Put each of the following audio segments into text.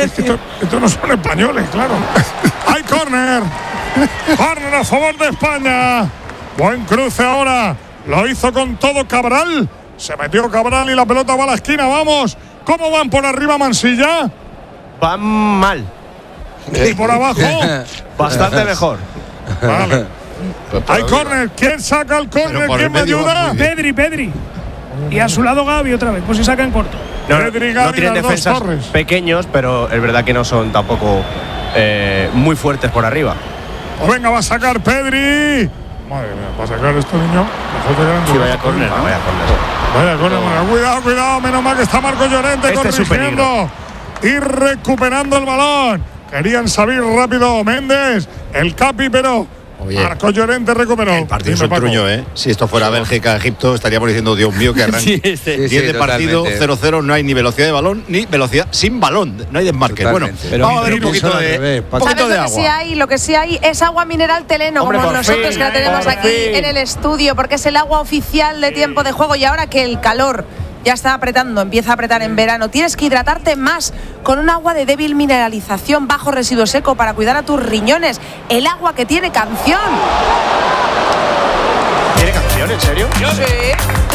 decir. Esto no son españoles, claro. ¡Hay córner! ¡Córner a favor de España! Buen cruce ahora. Lo hizo con todo Cabral. Se metió Cabral y la pelota va a la esquina. ¡Vamos! ¿Cómo van por arriba, Mansilla? Van mal. ¿Y por abajo? Bastante mejor. Vale. Hay córner. ¿Quién saca el córner? ¿Quién me ayuda? Pedri. Y a su lado Gavi otra vez, pues si saca en corto. No Gavi, tienen defensas pequeños, pero es verdad que no son tampoco muy fuertes por arriba. Pues venga, va a sacar Pedri. Madre mía, ¿va a sacar esto, niño? Sí, vaya córner. Vaya córner. Cuidado. Menos mal que está Marco Llorente corrigiendo y recuperando el balón. Querían salir rápido Méndez, el Capi, pero Marco Llorente recuperó. El partido es un truño, ¿eh? Si esto fuera Bélgica-Egipto, estaríamos diciendo, Dios mío, que arranque. 10 de partido, 0-0, no hay ni velocidad de balón, ni velocidad sin balón. No hay desmarque. Bueno, vamos a ver un poquito de agua. Lo que sí hay es agua mineral Teleno, como nosotros que la tenemos aquí en el estudio, porque es el agua oficial de tiempo de juego. Y ahora que el calor ya está apretando, empieza a apretar en verano, tienes que hidratarte más con un agua de débil mineralización, bajo residuo seco, para cuidar a tus riñones. El agua que tiene canción. ¿Tiene canción? ¿En serio? Sí.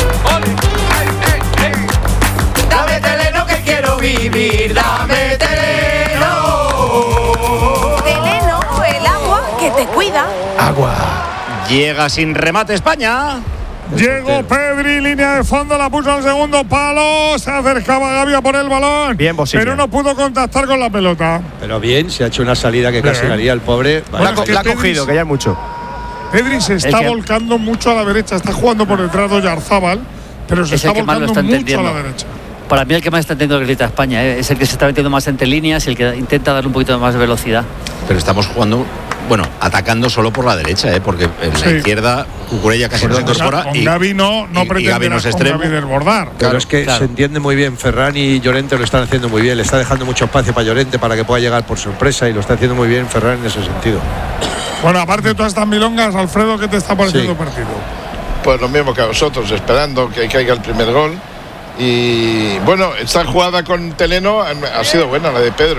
Dame Teleno que quiero vivir, dame Teleno. Teleno, el agua que te cuida. Agua. Llega sin remate España. Llegó Pedri, línea de fondo, la puso al segundo palo. Se acercaba Gavi a por el balón. Bien, pero no pudo contactar con la pelota. Pero bien, se ha hecho una salida que casi haría el pobre. La ha cogido, que ya es mucho. Pedri se está volcando mucho a la derecha. Está jugando por detrás de Oyarzábal, pero se está volcando mucho a la derecha. Para mí el que más está entendiendo que grita España, es el que se está metiendo más entre líneas y el que intenta darle un poquito más de velocidad. Pero estamos jugando, atacando solo por la derecha, porque en la izquierda Cucurella casi no se incorpora y Gavi no pretende desbordar. Claro, es que se entiende muy bien. Ferran y Llorente lo están haciendo muy bien. Le está dejando mucho espacio para Llorente para que pueda llegar por sorpresa y lo está haciendo muy bien Ferran en ese sentido. Bueno, aparte de todas estas milongas, Alfredo, ¿qué te está pareciendo el partido? Pues lo mismo que a vosotros, esperando que caiga el primer gol. Y bueno, esta jugada con Teleno ha sido buena, la de Pedro,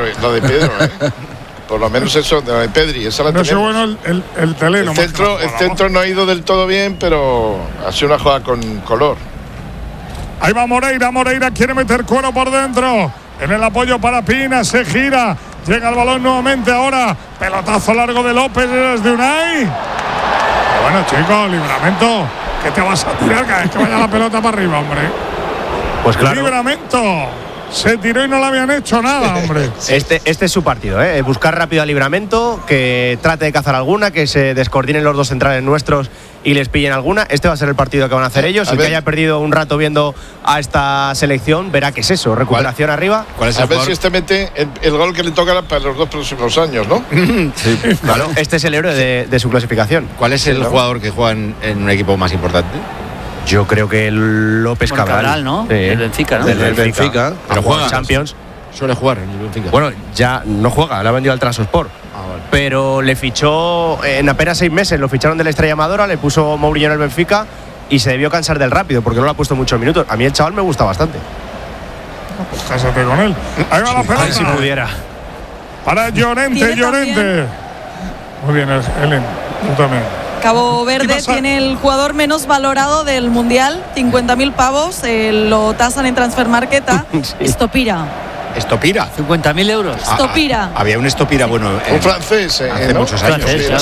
por lo menos eso, de la de Pedri. Esa la no tenemos. Bueno el Teleno. El centro no ha ido del todo bien, pero ha sido una jugada con color. Ahí va Moreira quiere meter cuero por dentro. En el apoyo para Pina, se gira. Llega el balón nuevamente ahora. Pelotazo largo de López desde Unai. Bueno, chicos, Livramento, ¿qué te vas a tirar cada vez que vaya la pelota para arriba, hombre? Pues claro. Livramento se tiró y no le habían hecho nada, hombre. Este es su partido, buscar rápido a Livramento, que trate de cazar alguna, que se descoordinen los dos centrales nuestros y les pillen alguna. Este va a ser el partido que van a hacer ellos. El que haya perdido un rato viendo a esta selección verá qué es eso, recuperación arriba. A ver si este mete el gol que le toca para los 2 próximos años, ¿no? Sí, claro. Este es el héroe de su clasificación. ¿Cuál es el jugador que juega en un equipo más importante? Yo creo que López Cabral, ¿no? El Benfica, ¿no? Del Benfica. Pero juega Champions. Suele jugar en el Benfica. Bueno, ya no juega, le ha vendido al Trabzonspor. Vale. Pero le fichó en apenas 6 meses, lo ficharon de la Estrella Amadora, le puso Mourinho en el Benfica y se debió cansar del rápido porque no le ha pusto muchos minutos. A mí el chaval me gusta bastante. Pues cásate con él. Ahí va la pelota. Ay, si pudiera. Para Llorente. Muy bien, Helen, tú también. Cabo Verde tiene el jugador menos valorado del Mundial, 50.000 pavos, lo tasan en Transfermarket. Estopira. ¿Estopira? 50.000 euros. Estopira. Había un Estopira, un francés, hace muchos años.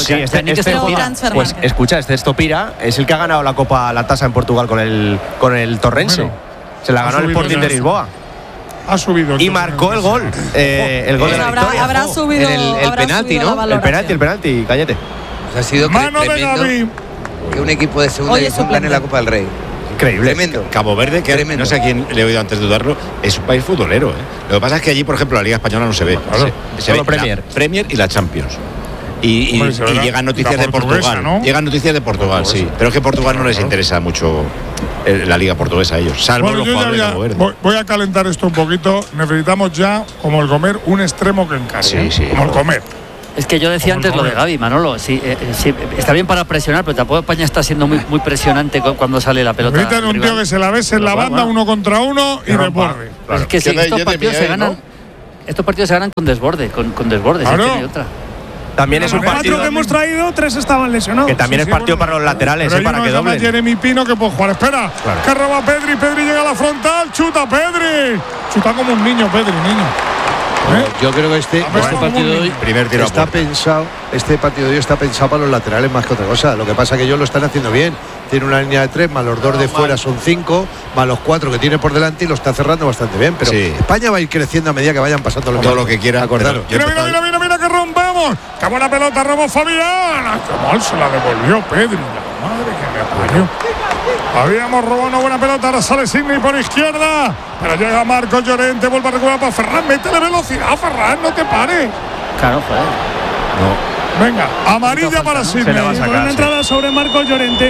Pues escucha, este Estopira es el que ha ganado la tasa en Portugal con el Torrense. Bueno, se la ganó el Sporting de Lisboa. Ha subido. Y marcó el gol. El gol de la victoria. Habrá subido el penalti, ¿no? El penalti, cállate. Ha sido mano de Gavi. Que un equipo de segunda división gane la Copa del Rey. Increíble. Tremendo. Cabo Verde, que no sé a quién le he oído antes de dudarlo, es un país futbolero. Lo que pasa es que allí, por ejemplo, la Liga Española no se ve. Claro. Se ve Premier y la Champions. Y llegan noticias de Portugal. ¿No? Llegan noticias de Portugal, sí. Pero es que Portugal no les interesa mucho la Liga Portuguesa a ellos, salvo los jugadores de Cabo Verde. Voy a calentar esto un poquito. Necesitamos ya, como el comer, un extremo que encaje. Sí. Como el comer. Es que yo decía antes lo de Gavi, Manolo. Sí, está bien para presionar, pero tampoco España está siendo muy presionante cuando sale la pelota. Necesitan un tío que se la bese en la banda, 1 contra 1 y desborde. Es que si estos partidos se ganan. Estos partidos se ganan con desborde, con desborde, claro. Si no hay otra. También es un partido. 4 que hemos traído, 3 estaban lesionados. Que también es partido para los laterales, para que doblen. Jeremy Pino que puede jugar. Espera, claro. Que roba Pedri. Pedri llega a la frontal. Chuta Pedri. Chuta como un niño, Pedri, niño. Yo creo que este partido de hoy está pensado. Este partido de hoy está pensado para los laterales más que otra cosa. Lo que pasa es que ellos lo están haciendo bien. Tiene una línea de 3, más los 2 de fuera son 5, más los 4 que tiene por delante y lo está cerrando bastante bien. Pero España va a ir creciendo a medida que vayan pasando los todo lo que quiera. Acordaros. Mira que rompemos. ¡Qué buena pelota! Robó Fabián. ¡Qué mal se la devolvió Pedri! La madre que me parió. Habíamos robado una buena pelota. Ahora sale Sidney por izquierda. Pero llega Marcos Llorente. Vuelve a recuperar para Ferran. Métele velocidad, Ferran. No te pares. Claro, joder. No. Venga, amarilla para Sidney. Buena entrada sobre Marcos Llorente.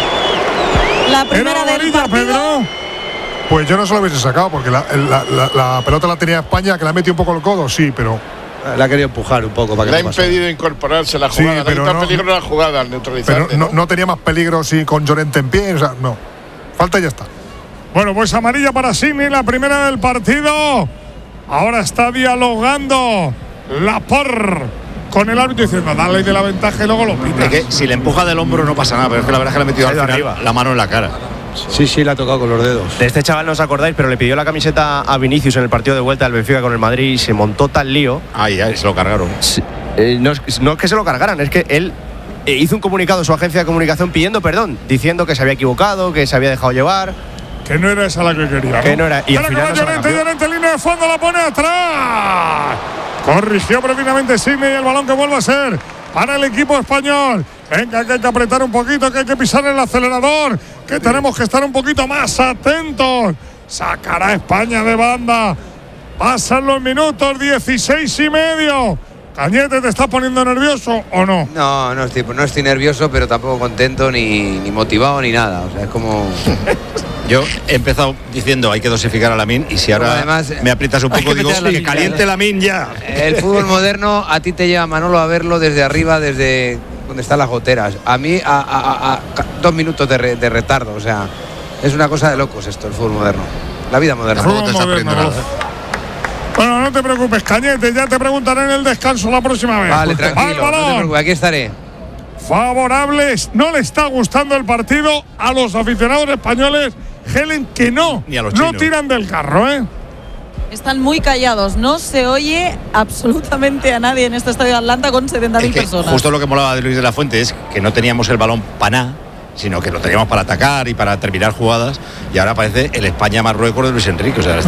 La primera del partido. Pedro. Pues yo no se lo hubiese sacado porque la pelota la tenía España, que la metió un poco el codo, sí, pero la ha querido empujar un poco para que le ha impedido incorporarse a la jugada. Sí, pero no peligro la jugada al neutralizar. Pero no tenía más peligro si con Llorente en pie, o sea, no. Falta y ya está. Bueno, pues amarilla para Sidney, la primera del partido. Ahora está dialogando Laporte con el árbitro diciendo dale de la ventaja y luego lo pita. Es que si le empuja del hombro no pasa nada, pero es que la verdad es que le ha metido al final arriba la mano en la cara. Sí, le ha tocado con los dedos. De este chaval no os acordáis, pero le pidió la camiseta a Vinicius en el partido de vuelta del Benfica con el Madrid y se montó tal lío. Ay, se lo cargaron. Sí, no es que se lo cargaran, es que él hizo un comunicado a su agencia de comunicación pidiendo perdón, diciendo que se había equivocado, que se había dejado llevar. Que no era esa la que quería. Que no era. Y al final Llorente, línea de fondo, la pone atrás. Corrigió precisamente Sidney y el balón que vuelve a ser para el equipo español. Venga, que hay que apretar un poquito, que hay que pisar el acelerador, que tenemos que estar un poquito más atentos. Sacará España de banda. Pasan los minutos, 16:30. Cañete, ¿te estás poniendo nervioso o no? No estoy nervioso, pero tampoco contento, ni motivado, ni nada. O sea, es como... Yo he empezado diciendo hay que dosificar a Lamine y si ahora además, me aprietas un poco digo que caliente Lamine ya. El fútbol moderno a ti te lleva, Manolo, a verlo desde arriba, desde donde están las goteras. A mí a 2 minutos de retardo. O sea, es una cosa de locos esto, el fútbol moderno. La vida moderna. No te está aprendiendo nada. Bueno, no te preocupes, Cañete, ya te preguntaré en el descanso la próxima vez. Vale, tranquilo, no te preocupes, aquí estaré. Favorables, no le está gustando el partido a los aficionados españoles. Helen, que no tiran del carro, ¿eh? Están muy callados, no se oye absolutamente a nadie en este estadio de Atlanta con 70.000 personas. Justo lo que molaba de Luis de la Fuente es que no teníamos el balón para nada, sino que lo teníamos para atacar y para terminar jugadas, y ahora parece el España-Marruecos de Luis Enrique. O sea,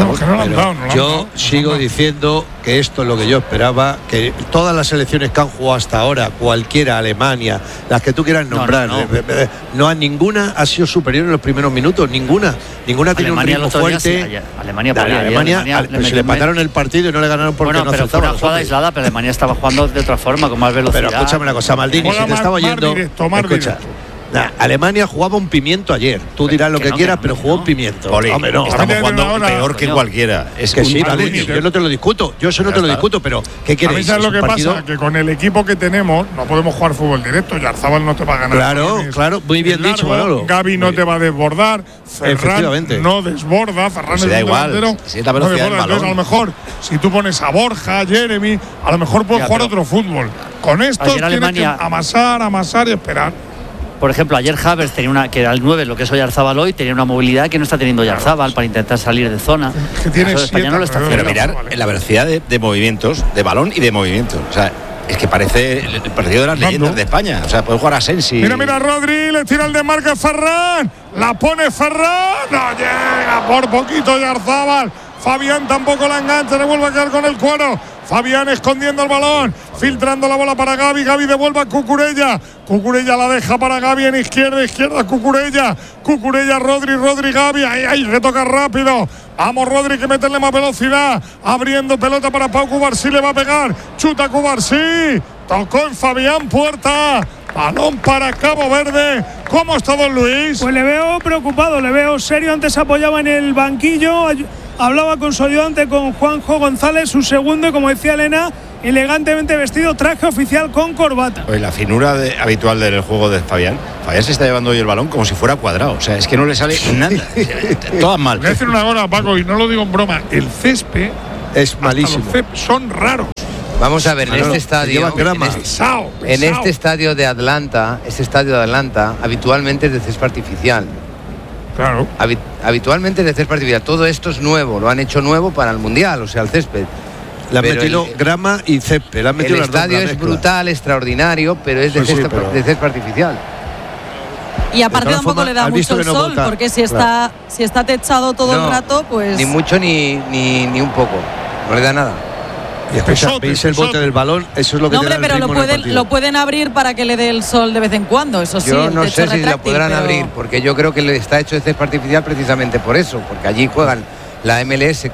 yo sigo diciendo que esto es lo que yo esperaba, que todas las selecciones que han jugado hasta ahora, cualquiera, Alemania, las que tú quieras nombrar, no ninguna ha sido superior en los primeros minutos, ninguna tiene un ritmo fuerte. Alemania se le mataron el partido y no le ganaron porque no aceptaban. Fue una jugada aislada, pero Alemania estaba jugando de otra forma, con más velocidad. Pero escúchame una cosa, Maldini, si te estaba yendo, escucha. Alemania jugaba un pimiento ayer. Tú dirás lo que quieras, pero jugó un pimiento. Hombre, estamos jugando peor que cualquiera. Es que sí, Maldini, yo no te lo discuto. Yo eso no te lo discuto, pero ¿qué quieres? ¿Sabes lo que pasa? Que con el equipo que tenemos no podemos jugar fútbol directo. Yarzábal no te va a ganar. Claro, muy bien dicho, Manolo. Gavi no te va a desbordar. Ferran no desborda. Ferran es un delantero. Entonces, a lo mejor, si tú pones a Borja, a Jeremy, a lo mejor puedes jugar otro fútbol. Con estos tienes que amasar y esperar. Por ejemplo, ayer Havertz tenía que era el 9, lo que es Oyarzabal hoy, tenía una movilidad que no está teniendo Oyarzabal para intentar salir de zona. Es que tiene España no lo está haciendo. Pero mirar la velocidad de movimientos, de balón y de movimiento. O sea, es que parece el partido de las leyendas de España. O sea, puede jugar a Sensi. Mira, Rodri, le tira el desmarque Ferran. La pone Ferran. No llega por poquito Oyarzabal. Fabián tampoco la engancha, le vuelve a quedar con el cuero. Fabián escondiendo el balón, filtrando la bola para Gavi. Gavi devuelve a Cucurella. Cucurella la deja para Gavi en izquierda Cucurella. Rodri, Gavi. Ahí retoca rápido. Vamos, Rodri, que meterle más velocidad. Abriendo pelota para Pau Cubarsí, le va a pegar. Chuta Cubarsí. Tocó en Fabián Puerta. Balón para Cabo Verde. ¿Cómo está don Luis? Pues le veo preocupado, le veo serio. Antes apoyaba en el banquillo. Hablaba con su ayudante, con Juanjo González, su segundo, y como decía Elena, elegantemente vestido, traje oficial con corbata. Pues la finura habitual del juego de Fabián se está llevando hoy el balón como si fuera cuadrado. O sea, es que no le sale nada. Todas mal. Voy a decir una cosa, Paco, y no lo digo en broma. El césped Es malísimo. Los césped son raros. Vamos a ver, en este estadio, en este estadio de Atlanta, habitualmente es de césped artificial. Claro. Habitualmente es de césped artificial. Todo esto es nuevo, lo han hecho nuevo para el Mundial, o sea, el césped. Le han metido grama y césped. El estadio es brutal, extraordinario, pero es de césped artificial. Y aparte tampoco le da mucho el sol, porque si está techado todo el rato, pues... Ni mucho ni un poco, no le da nada. Y después veis el bote del balón, eso es lo que te da el ritmo en el partido. Lo pueden abrir para que le dé el sol de vez en cuando, eso sí. Yo no sé si lo podrán abrir, porque yo creo que le está hecho de césped artificial precisamente por eso, porque allí juegan la MLS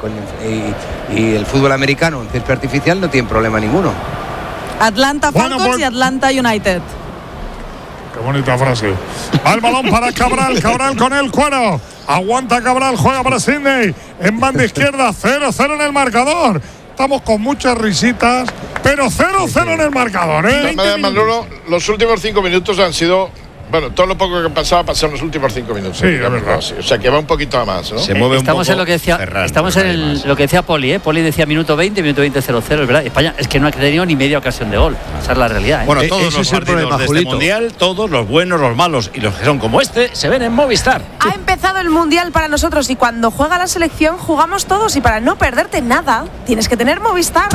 y el fútbol americano en césped artificial, no tienen problema ninguno. Atlanta Falcons y Atlanta United. Qué bonita frase. Al balón para Cabral, Cabral con el cuero. Aguanta Cabral, juega para Sidney. En banda izquierda, 0-0 en el marcador. Estamos con muchas risitas, pero 0-0 en el marcador, ¿eh? Manolo, los últimos 5 minutos han sido... Bueno, todo lo poco que pasaba pasaron los últimos 5 minutos. Sí, es verdad. O sea, que va un poquito a más, ¿no? Se mueve estamos un poco en lo que decía, Ferran, estamos en lo que decía Poli, ¿eh? Poli decía minuto 20, 0-0, es verdad. España es que no ha tenido ni media ocasión de gol. Esa es la realidad, ¿eh? Bueno, todos los partidos de este Mundial, todos los buenos, los malos y los que son como este, se ven en Movistar. Ha empezado el Mundial para nosotros y cuando juega la selección jugamos todos y para no perderte nada tienes que tener Movistar.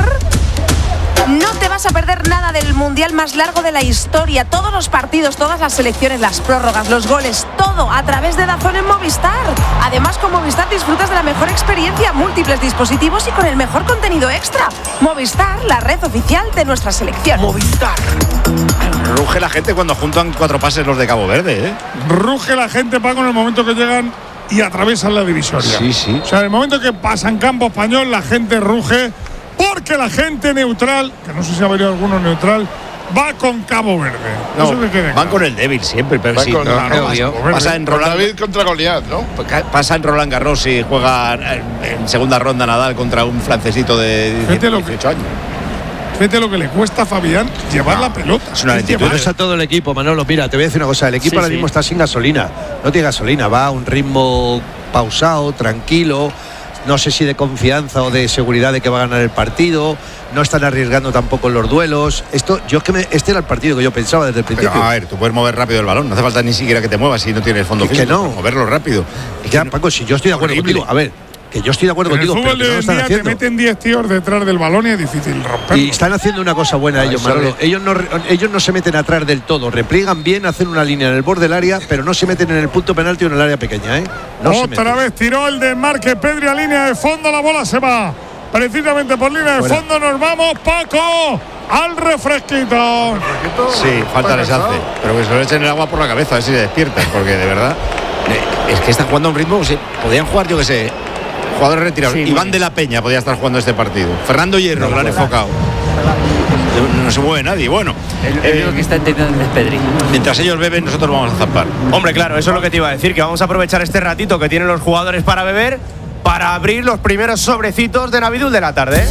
No te vas a perder nada del Mundial más largo de la historia. Todos los partidos, todas las selecciones, las prórrogas, los goles, todo a través de DAZN en Movistar. Además, con Movistar disfrutas de la mejor experiencia, múltiples dispositivos y con el mejor contenido extra. Movistar, la red oficial de nuestra selección. Movistar. Ruge la gente cuando juntan 4 pases los de Cabo Verde, ¿eh? Ruge la gente, Paco, en el momento que llegan y atraviesan la divisoria. Sí. O sea, en el momento que pasan campo español, la gente ruge. Porque la gente neutral, que no sé si ha venido alguno neutral, va con Cabo Verde. No, van con el débil siempre, pero sí. Pasa en Roland, David contra Goliat, ¿no? Pasa en Roland Garros y juega en segunda ronda Nadal contra un francesito de 18 años. Fíjate lo que le cuesta a Fabián llevar la pelota. Es una lentitud. Pero es a todo el equipo, Manolo. Mira, te voy a decir una cosa. El equipo ahora mismo está sin gasolina. No tiene gasolina. Va a un ritmo pausado, tranquilo. No sé si de confianza o de seguridad de que va a ganar el partido. No están arriesgando tampoco en los duelos. Este era el partido que yo pensaba desde el principio. Pero, a ver, tú puedes mover rápido el balón. No hace falta ni siquiera que te muevas si no tienes fondo físico. Que no. Moverlo rápido. Ya, Paco, si yo estoy de acuerdo contigo. A ver, que yo estoy de acuerdo contigo, pero que no lo están haciendo. Te meten 10 tíos detrás del balón y es difícil romperlo. Y están haciendo una cosa buena ellos, Manolo. Ellos no se meten atrás del todo. Repliegan bien, hacen una línea en el borde del área, pero no se meten en el punto penalti o en el área pequeña, ¿eh? Otra vez tiró el desmarque Pedri a línea de fondo, la bola se va. Precisamente por línea de fondo nos vamos, Paco, al refresquito. Sí, falta les hace. Pero que se lo echen el agua por la cabeza, a ver si se despiertan, porque de verdad es que están jugando a un ritmo. Podían jugar, yo que sé, jugadores retirados. Iván de la Peña podía estar jugando este partido. Fernando Hierro, lo han enfocado. No se mueve nadie. Bueno, el único que está entendiendo es Pedri. Mientras ellos beben, nosotros vamos a zampar. Hombre, claro, eso es lo que te iba a decir, que vamos a aprovechar este ratito que tienen los jugadores para beber, para abrir los primeros sobrecitos de Navidul de la tarde.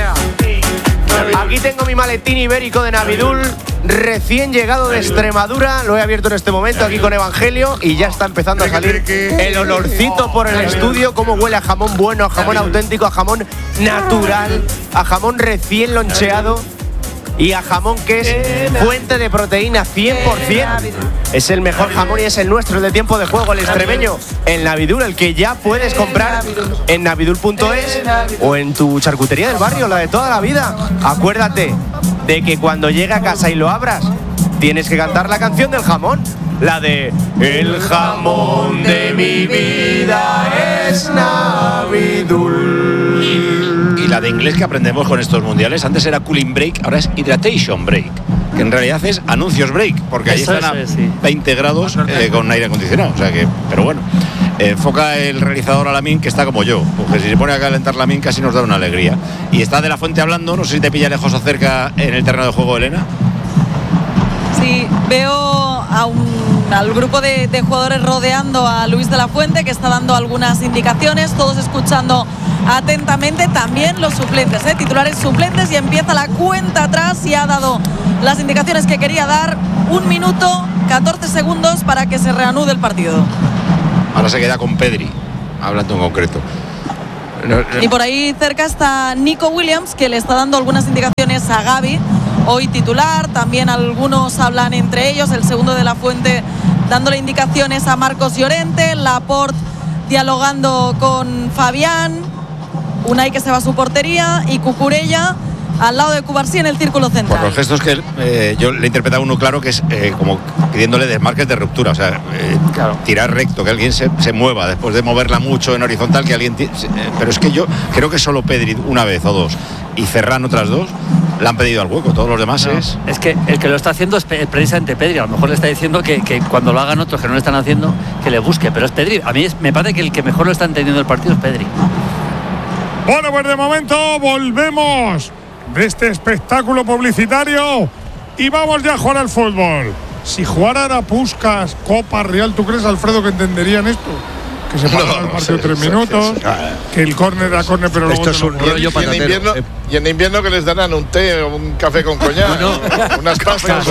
Aquí tengo mi maletín ibérico de Navidul, recién llegado de Extremadura. Lo he abierto en este momento aquí con Evangelio y ya está empezando a salir el olorcito por el estudio. Cómo huele a jamón bueno, a jamón auténtico, a jamón natural, a jamón recién loncheado y a jamón que es fuente de proteína 100%. Es el mejor jamón y es el nuestro, el de tiempo de juego, el extremeño, el Navidul, el que ya puedes comprar en navidul.es o en tu charcutería del barrio, la de toda la vida. Acuérdate de que cuando llegue a casa y lo abras, tienes que cantar la canción del jamón, la de El jamón de mi vida es Navidul. Y la de inglés que aprendemos con estos mundiales, antes era cooling break, ahora es hydration break, que en realidad es anuncios break, porque ahí están a 20 grados con aire acondicionado, o sea que, pero bueno, enfoca el realizador a Lamin, que está como yo, porque si se pone a calentar Lamin casi nos da una alegría. Y está De la Fuente hablando, no sé si te pilla lejos o cerca en el terreno de juego, Elena. Sí, veo al grupo de jugadores rodeando a Luis de la Fuente, que está dando algunas indicaciones, todos escuchando atentamente, también los suplentes, titulares suplentes, y empieza la cuenta atrás y ha dado las indicaciones que quería dar. 1 minuto, 14 segundos para que se reanude el partido. Ahora se queda con Pedri, hablando en concreto. Y por ahí cerca está Nico Williams, que le está dando algunas indicaciones a Gavi, hoy titular. También algunos hablan entre ellos, el segundo de la Fuente dándole indicaciones a Marcos Llorente, Laporte dialogando con Fabián, Unai que se va a su portería y Cucurella al lado de Cubarsí en el círculo central. Por los gestos que yo le he interpretado uno claro, que es como pidiéndole desmarques de ruptura, o sea, tirar recto, que alguien se mueva después de moverla mucho en horizontal, que alguien pero es que yo creo que solo Pedri una vez o dos y Ferran otras dos le han pedido al hueco, todos los demás es que el que lo está haciendo es precisamente Pedri. A lo mejor le está diciendo que cuando lo hagan otros que no lo están haciendo, que le busque, pero es Pedri. A mí me parece que el que mejor lo está entendiendo el partido es Pedri. Bueno, pues de momento volvemos de este espectáculo publicitario y vamos ya a jugar al fútbol. Si jugara a Puskás, Copa, Real, ¿tú crees, Alfredo, que entenderían esto? Que se parara el partido 3 minutos, que el córner era córner, pero luego esto es un rollo patatero. Y en invierno que les darán un té o un café con coñac, unas pastas.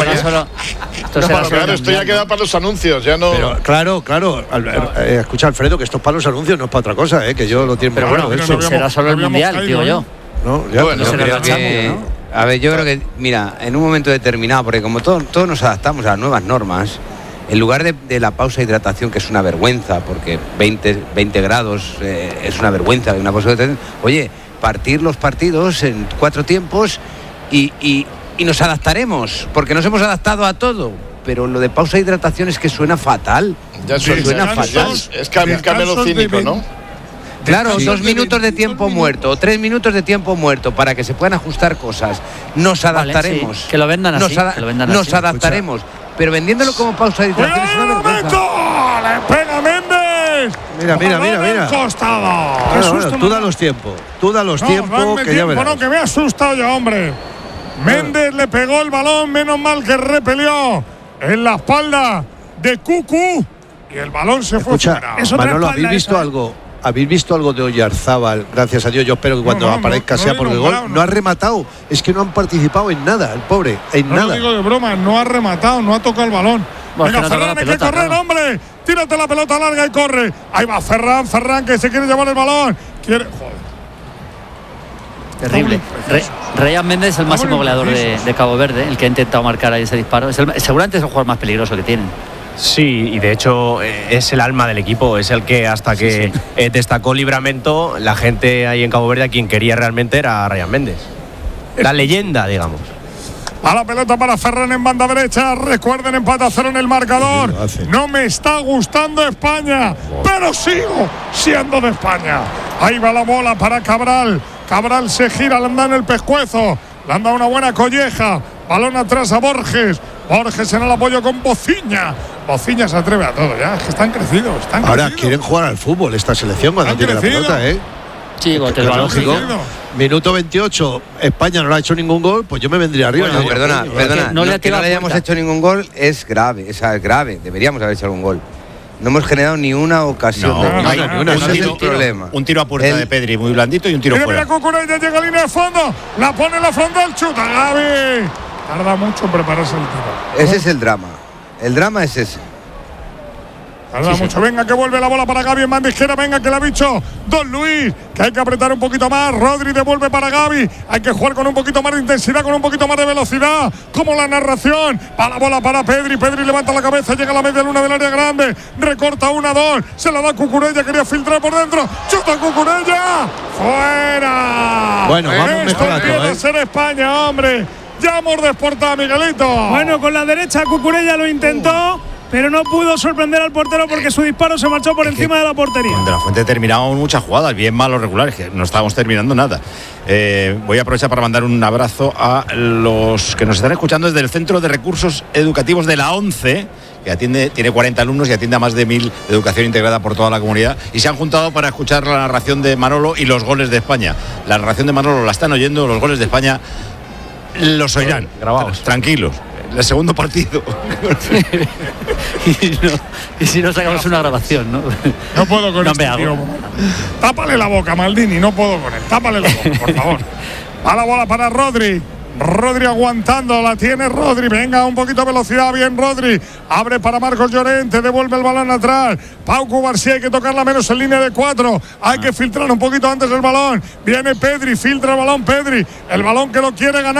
Claro, esto ya queda para los anuncios, ya no. Pero claro, escucha, Alfredo, que esto es para los anuncios, no es para otra cosa, que yo lo tiene. Pero bueno, será solo el mundial, digo yo. No, ya, bueno, creo que, a ver, yo creo que, mira, en un momento determinado, porque como todos nos adaptamos a las nuevas normas, en lugar de la pausa de hidratación, que es una vergüenza, porque 20 grados es una vergüenza, una pausa de hidratación, oye, partir los partidos en 4 tiempos y nos adaptaremos, porque nos hemos adaptado a todo. Pero lo de pausa de hidratación es que suena fatal. Ya suena fatal. Es camelo cínico, ¿no? Claro, 2 minutos de tiempo muerto o 3 minutos de tiempo muerto para que se puedan ajustar cosas. Nos adaptaremos. Vale, sí, que lo vendan así. Nos adaptaremos. Pero vendiéndolo como pausa de hidratación es una vergüenza. ¡Le pega Méndez! Mira. Costado. Tú da los tiempos. Que ya verás. No, que me ha asustado ya, hombre. Méndez le pegó el balón, menos mal que repelió en la espalda de Cucu y el balón se fue fuera. Manolo, ¿habéis visto algo? ¿Habéis visto algo de Oyarzábal? Gracias a Dios, yo espero que cuando aparezca sea por el gol. No ha rematado, es que no han participado en nada, el pobre, nada. No lo digo de broma, no ha rematado, no ha tocado el balón. Venga, Ferran, hay que correr, hombre. Tírate la pelota larga y corre. Ahí va Ferran, que se quiere llevar el balón. Joder. Terrible. Ryan Méndez es el máximo goleador de Cabo Verde, el que ha intentado marcar ahí ese disparo. Seguramente es el jugador más peligroso que tienen. Sí, y de hecho es el alma del equipo, es el que hasta que destacó Livramento, la gente ahí en Cabo Verde a quien quería realmente era Ryan Méndez. La leyenda, digamos. A la pelota para Ferran en banda derecha. Recuerden, empate a 0 en el marcador. No me está gustando España, pero sigo siendo de España. Ahí va la bola para Cabral. Cabral se gira, le anda en el pescuezo. Le anda una buena colleja. Balón atrás a Borges. Borges en el apoyo con Bociña. Bociña se atreve a todo ya. Es que están crecidos. Ahora quieren jugar al fútbol esta selección cuando tiene la pelota, Sí, lógico. Minuto 28, España no le ha hecho ningún gol, pues yo me vendría arriba. Bueno, perdona, que no le hayamos hecho ningún gol es grave, es grave. Deberíamos haber hecho algún gol. No hemos generado ni una ocasión. Ese es el problema. Un tiro a puerta de Pedri muy blandito y un tiro fuera. Mira, Cucurella llega a línea de fondo, la pone en la frontal, chuta Gavi. Tarda mucho en prepararse el tiro. Ese es el drama. El drama es ese. Tarda mucho. Venga, que vuelve la bola para Gavi en banda izquierda. Venga, que la ha dicho Don Luis, que hay que apretar un poquito más. Rodri devuelve para Gavi. Hay que jugar con un poquito más de intensidad, con un poquito más de velocidad. Como la narración. Va la bola para Pedri. Pedri levanta la cabeza, llega a la media luna del área grande. Recorta 1-2. Se la da Cucurella. Quería filtrar por dentro. ¡Chuta Cucurella! ¡Fuera! Bueno, vamos Esto mejorando. Empieza a ser España, hombre. Ya hemos desportado, Miguelito. Bueno, con la derecha Cucurella lo intentó, pero no pudo sorprender al portero porque su disparo se marchó por encima de la portería. De la Fuente terminamos muchas jugadas, bien malos regulares, que no estábamos terminando nada. Voy a aprovechar para mandar un abrazo a los que nos están escuchando desde el Centro de Recursos Educativos de la ONCE, que tiene 40 alumnos y atiende a más de 1000 de educación integrada por toda la comunidad, y se han juntado para escuchar la narración de Manolo y los goles de España. La narración de Manolo la están oyendo, los goles de España los oirán, grabados. Tranquilos. El segundo partido. y si no sacamos una grabación, ¿no? No puedo con este tío. Tápale la boca, Maldini, no puedo con él. Tápale la boca, por favor. A la bola para Rodri. Rodri aguantando, la tiene Rodri. Venga, un poquito de velocidad, bien Rodri. Abre para Marcos Llorente, devuelve el balón atrás. Pau Cubarsí, hay que tocarla menos en línea de 4. Hay que filtrar un poquito antes el balón. Viene Pedri, filtra el balón Pedri. El balón que lo quiere ganar.